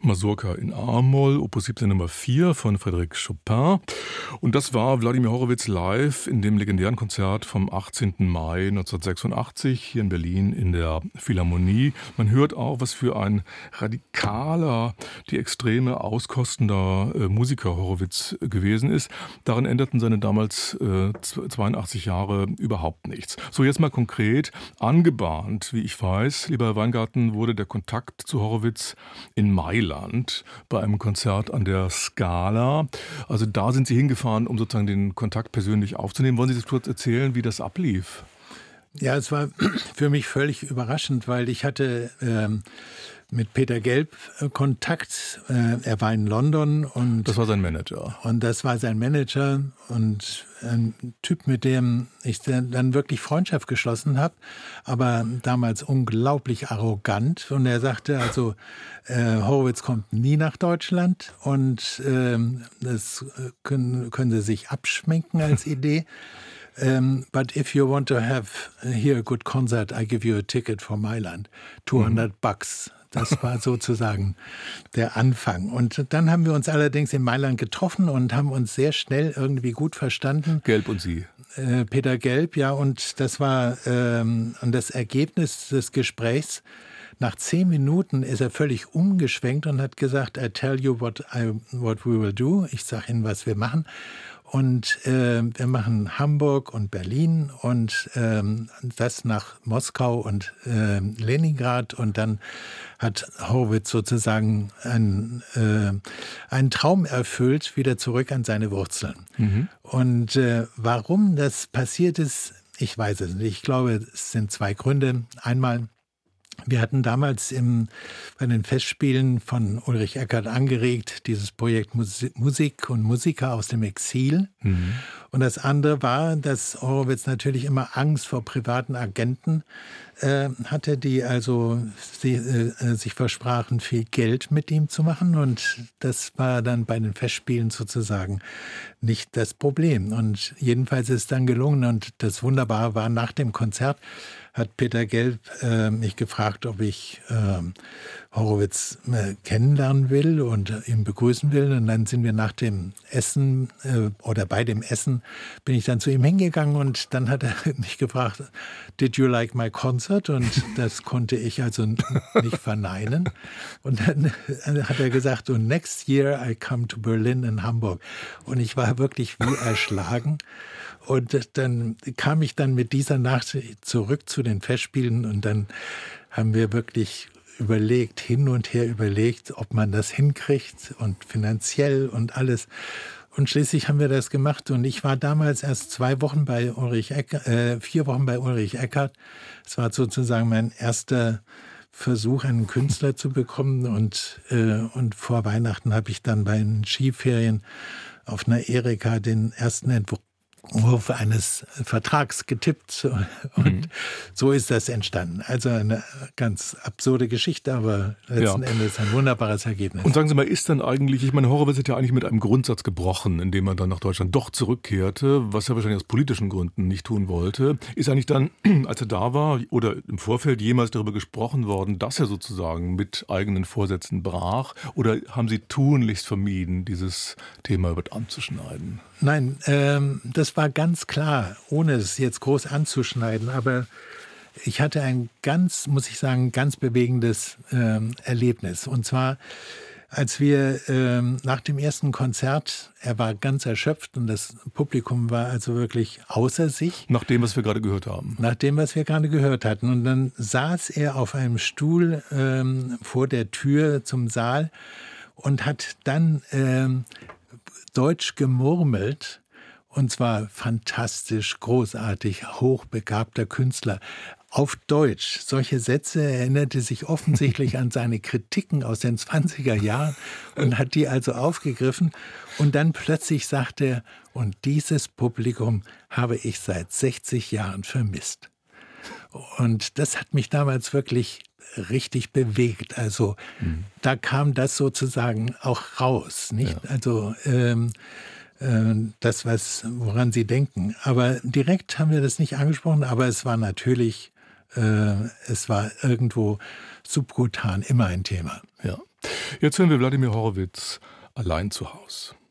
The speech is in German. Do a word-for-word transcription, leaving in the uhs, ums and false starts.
Mazurka in A-Moll, Opus siebzehn Nummer vier von Frédéric Chopin. Und das war Wladimir Horowitz live in dem legendären Konzert vom achtzehnten Mai neunzehnhundertsechsundachtzig hier in Berlin in der Philharmonie. Man hört auch, was für ein radikaler, die Extreme auskostender äh, Musiker Horowitz gewesen ist. Daran änderten seine damals äh, zweiundachtzig Jahre überhaupt nichts. So, jetzt mal konkret angebahnt, wie ich weiß, lieber Herr Weingarten, wurde der Kontakt zu Horowitz in Mailand bei einem Konzert an der Scala. Also da sind Sie hingefahren, um sozusagen den Kontakt persönlich aufzunehmen. Wollen Sie das kurz erzählen, wie das ablief? Ja, es war für mich völlig überraschend, weil ich hatte ähm, mit Peter Gelb äh, Kontakt. Äh, er war in London und das war sein Manager. Und das war sein Manager und ein Typ, mit dem ich dann wirklich Freundschaft geschlossen habe, aber damals unglaublich arrogant. Und er sagte also, äh, Horowitz kommt nie nach Deutschland und äh, das können, können Sie sich abschminken als Idee. Um, but if you want to have here a good concert, I give you a ticket for Mailand, zweihundert mhm. Bucks. Das war sozusagen der Anfang. Und dann haben wir uns allerdings in Mailand getroffen und haben uns sehr schnell irgendwie gut verstanden. Gelb und Sie. Äh, Peter Gelb, ja. Und das war ähm, und das Ergebnis des Gesprächs. Nach zehn Minuten ist er völlig umgeschwenkt und hat gesagt, I tell you what, I, what we will do. Ich sage Ihnen, was wir machen. Und äh, wir machen Hamburg und Berlin und ähm, das nach Moskau und äh, Leningrad. Und dann hat Horowitz sozusagen einen, äh, einen Traum erfüllt, wieder zurück an seine Wurzeln. Mhm. Und äh, warum das passiert ist, ich weiß es nicht. Ich glaube, es sind zwei Gründe. Einmal, wir hatten damals im, bei den Festspielen von Ulrich Eckert angeregt, dieses Projekt Musik und Musiker aus dem Exil. Mhm. Und das andere war, dass Horowitz natürlich immer Angst vor privaten Agenten äh, hatte, die also sie, äh, sich versprachen, viel Geld mit ihm zu machen. Und das war dann bei den Festspielen sozusagen nicht das Problem. Und jedenfalls ist es dann gelungen. Und das Wunderbare war, nach dem Konzert hat Peter Gelb äh, mich gefragt, ob ich äh, Horowitz äh, kennenlernen will und ihn begrüßen will. Und dann sind wir nach dem Essen äh, oder bei dem Essen bin ich dann zu ihm hingegangen und dann hat er mich gefragt, did you like my concert? Und das konnte ich also nicht verneinen. Und dann hat er gesagt, so next year I come to Berlin and Hamburg. Und ich war wirklich wie erschlagen. Und dann kam ich dann mit dieser Nacht zurück zu den Festspielen und dann haben wir wirklich überlegt, hin und her überlegt, ob man das hinkriegt und finanziell und alles. Und schließlich haben wir das gemacht und ich war damals erst zwei Wochen bei Ulrich Eckert, äh, vier Wochen bei Ulrich Eckert. Es war sozusagen mein erster Versuch, einen Künstler zu bekommen und, äh, und vor Weihnachten habe ich dann bei den Skiferien auf einer Erika den ersten Entwurf eines Vertrags getippt und mhm. so ist das entstanden. Also eine ganz absurde Geschichte, aber letzten ja. Endes ein wunderbares Ergebnis. Und sagen Sie mal, ist dann eigentlich, ich meine, Horowitz hat ja eigentlich mit einem Grundsatz gebrochen, indem er dann nach Deutschland doch zurückkehrte, was er wahrscheinlich aus politischen Gründen nicht tun wollte. Ist eigentlich dann, als er da war oder im Vorfeld jemals darüber gesprochen worden, dass er sozusagen mit eigenen Vorsätzen brach? Oder haben Sie tunlichst vermieden, dieses Thema überhaupt anzuschneiden? Nein, ähm, das war ganz klar, ohne es jetzt groß anzuschneiden. Aber ich hatte ein ganz, muss ich sagen, ganz bewegendes ähm, Erlebnis. Und zwar, als wir ähm, nach dem ersten Konzert, er war ganz erschöpft und das Publikum war also wirklich außer sich. Nach dem, was wir gerade gehört haben. Nach dem, was wir gerade gehört hatten. Und dann saß er auf einem Stuhl ähm, vor der Tür zum Saal und hat dann ähm, Deutsch gemurmelt. Und zwar fantastisch, großartig, hochbegabter Künstler. Auf Deutsch. Solche Sätze erinnerte sich offensichtlich an seine Kritiken aus den zwanziger Jahren und hat die also aufgegriffen. Und dann plötzlich sagte er, und dieses Publikum habe ich seit sechzig Jahren vermisst. Und das hat mich damals wirklich richtig bewegt. Also mhm. da kam das sozusagen auch raus. Nicht? Ja. Also ähm, das, was, woran Sie denken. Aber direkt haben wir das nicht angesprochen, aber es war natürlich, äh, es war irgendwo subkutan immer ein Thema. Ja. Jetzt hören wir Wladimir Horowitz allein zu Haus.